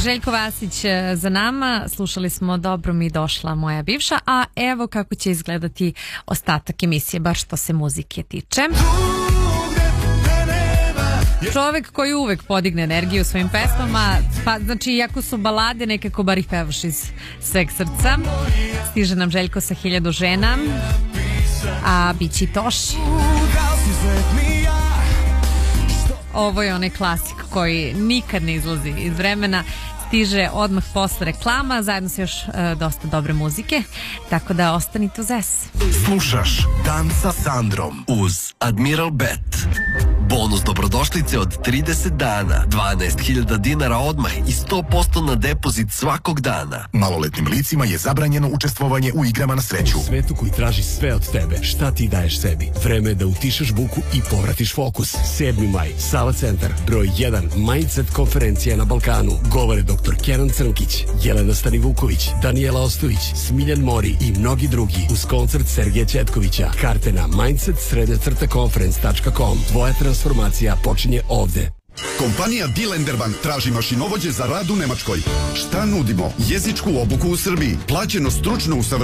Željko Vasić za nama, slušali smo Dobro mi došla moja bivša, a evo kako će izgledati ostatak emisije, bar što se muzike tiče. Čovek koji uvek podigne energiju svojim pesmama, pa znači iako su balade, nekako bar ih pevaš iz sveg srca. Stiže nam Željko sa 1000 žena, a bići Toši. Ovo je onaj klasik koji nikad ne izlazi iz vremena, stiže odmah posle reklama, zajedno sa još dosta dobre muzike, tako da ostanite uz S. Slušaš Dan sa Sandrom uz Admiral Bet. Bonus dobrodošlice od 30 dana, 12.000 dinara odmah i 100% na depozit svakog dana. Maloletnim licima je zabranjeno učestvovanje u igrama na sreću. U svetu koji traži sve od tebe, šta ti daješ sebi? Vreme je da utišaš buku i povratiš fokus. 7. maj, Sava centar, broj 1, Mindset konferencija na Balkanu. Govore dr. Kenan Crnkić, Jelena Stanivuković, Danijela Ostojić, Smiljan Mori i mnogi drugi uz koncert Sergeja Ćetkovića. Karte na mindset-conference.com. Tvoja transformacija počinje ovde. Kompanija Dilenderbank traži mašinovođe za rad u Nemačkoj. Šta nudimo? Jezičku obuku u Srbiji, plaćeno stručno usavršavanje